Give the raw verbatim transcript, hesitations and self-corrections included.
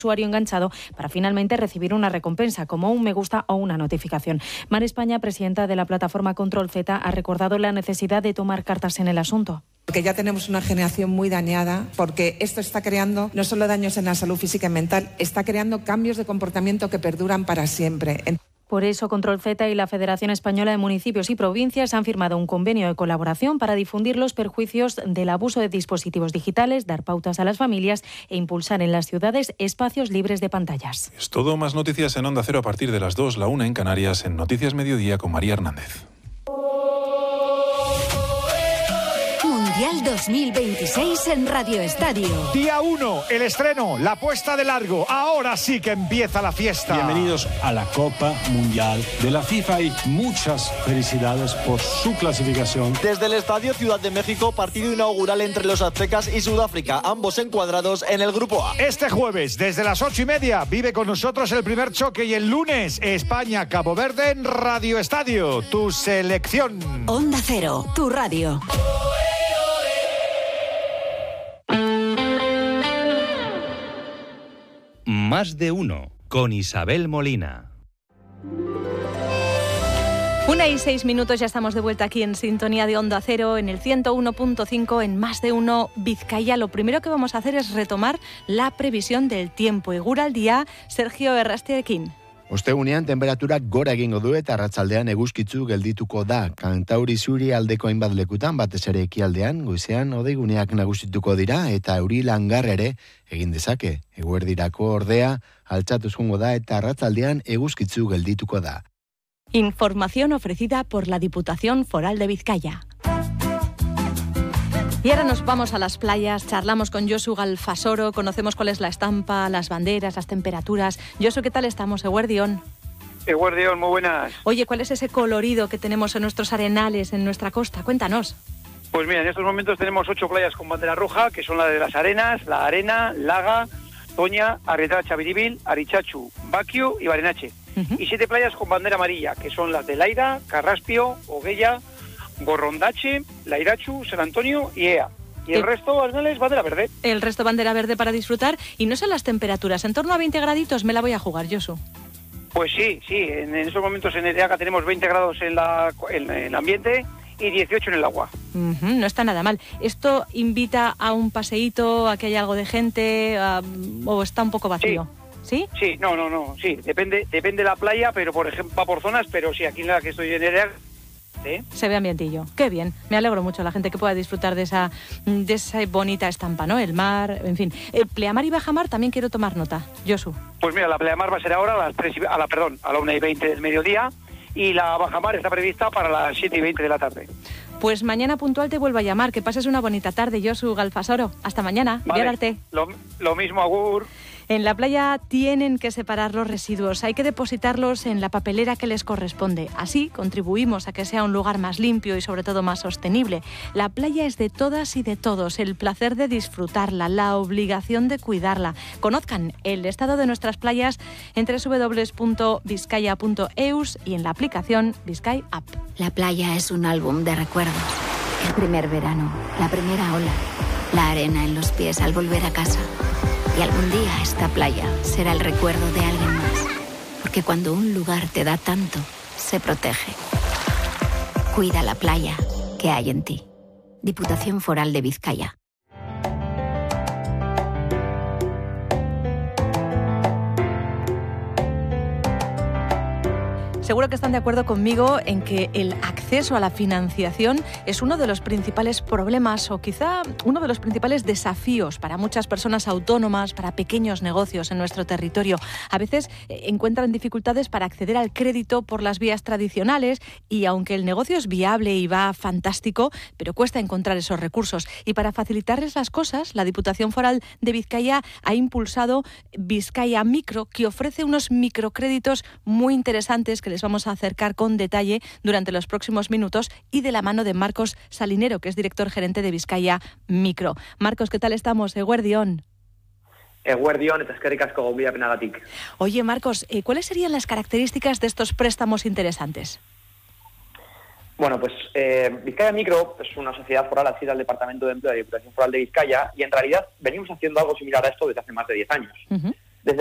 usuario enganchado para finalmente recibir una recompensa, como un me gusta o una notificación. Mar España, presidenta de la plataforma Control Z, ha recordado la necesidad de tomar cartas en el asunto. Porque ya tenemos una generación muy dañada, porque esto está creando no solo daños en la salud física y mental, está creando cambios de comportamiento que perduran para siempre. Por eso, Control Z y la Federación Española de Municipios y Provincias han firmado un convenio de colaboración para difundir los perjuicios del abuso de dispositivos digitales, dar pautas a las familias e impulsar en las ciudades espacios libres de pantallas. Es todo. Más noticias en Onda Cero a partir de las dos, la una en Canarias, en Noticias Mediodía con María Hernández. Mundial dos mil veintiséis en Radio Estadio. Día uno, el estreno, la puesta de largo. Ahora sí que empieza la fiesta. Bienvenidos a la Copa Mundial de la FIFA y muchas felicidades por su clasificación. Desde el Estadio Ciudad de México, partido inaugural entre los aztecas y Sudáfrica, ambos encuadrados en el Grupo A. Este jueves, desde las ocho y media, vive con nosotros el primer choque y el lunes, España-Cabo Verde en Radio Estadio, tu selección. Onda Cero, tu radio. Más de uno, con Isabel Molina. Una y seis minutos, ya estamos de vuelta aquí en sintonía de Onda Cero, en el ciento uno punto cinco, en Más de uno Vizcaya. Lo primero que vamos a hacer es retomar la previsión del tiempo. Eguraldia, Sergio Errastiekin. Ostegunean tenperaturak gora egingo du eta arratsaldean eguzkitzu geldituko da. Kantauri zuri aldeko hainbat lekutan, batez ere ekialdean, goizean odeiguneak nagusituko dira eta euri langar ere egin dezake. Eguerdirako ordea altxatuz joango da eta arratsaldean eguzkitzu geldituko da. Información ofrecida por la Diputación Foral de Vizcaya. Y ahora nos vamos a las playas, charlamos con Josu Galfasoro, conocemos cuál es la estampa, las banderas, las temperaturas. Josu, ¿qué tal estamos? Eguerdión. Eguerdión, muy buenas. Oye, ¿cuál es ese colorido que tenemos en nuestros arenales, en nuestra costa? Cuéntanos. Pues mira, en estos momentos tenemos ocho playas con bandera roja, que son la de las Arenas, La Arena, Laga, Toña, Arretracha, Biribil, Arichachu, Baquio y Barenache. Uh-huh. Y siete playas con bandera amarilla, que son las de Laida, Carraspio, Oguella, Gorrondache, Lairachu, San Antonio y Ea. Y el, el resto, Arenales, bandera verde. El resto, bandera verde para disfrutar. Y no sé las temperaturas, en torno a veinte graditos me la voy a jugar, Josu. Pues sí, sí, en, en estos momentos en Ereaga tenemos veinte grados en, la, en, en el ambiente y dieciocho en el agua. Uh-huh, no está nada mal. ¿Esto invita a un paseíto, a que haya algo de gente, a, o está un poco vacío? Sí. ¿Sí? Sí, no, no, no, sí, depende, depende de la playa, pero por ejemplo, va por zonas, pero sí, aquí en la que estoy en Ereaga, ¿sí? Se ve ambientillo. Qué bien. Me alegro mucho la gente que pueda disfrutar de esa de esa bonita estampa, ¿no? El mar, en fin. El pleamar y bajamar también quiero tomar nota. Josu. Pues mira, la pleamar va a ser ahora a las tres y, a la perdón, a la una y veinte del mediodía y la bajamar está prevista para las siete y veinte de la tarde. Pues mañana puntual te vuelvo a llamar. Que pases una bonita tarde, Josu Galfasoro. Hasta mañana. Vale. Arte. Lo, lo mismo, agur. En la playa tienen que separar los residuos, hay que depositarlos en la papelera que les corresponde. Así contribuimos a que sea un lugar más limpio y sobre todo más sostenible. La playa es de todas y de todos, el placer de disfrutarla, la obligación de cuidarla. Conozcan el estado de nuestras playas en doble u doble u doble u punto vizcaya punto e u s y en la aplicación Vizcay App. La playa es un álbum de recuerdos. El primer verano, la primera ola, la arena en los pies al volver a casa. Y algún día esta playa será el recuerdo de alguien más. Porque cuando un lugar te da tanto, se protege. Cuida la playa que hay en ti. Diputación Foral de Vizcaya. Seguro que están de acuerdo conmigo en que el acceso a la financiación es uno de los principales problemas o quizá uno de los principales desafíos para muchas personas autónomas, para pequeños negocios en nuestro territorio. A veces encuentran dificultades para acceder al crédito por las vías tradicionales y aunque el negocio es viable y va fantástico, pero cuesta encontrar esos recursos. Y para facilitarles las cosas, la Diputación Foral de Vizcaya ha impulsado Vizcaya Micro, que ofrece unos microcréditos muy interesantes que les vamos a acercar con detalle durante los próximos minutos y de la mano de Marcos Salinero, que es director gerente de Vizcaya Micro. Marcos, ¿qué tal estamos? Eguerdión. Eguerdión, eta eskerrik asko gonbidapenagatik. Oye, Marcos, eh, ¿cuáles serían las características de estos préstamos interesantes? Bueno, pues eh, Vizcaya Micro es una sociedad foral adscrita al Departamento de Empleo de la Diputación Foral de Vizcaya y en realidad venimos haciendo algo similar a esto desde hace más de diez años. Uh-huh.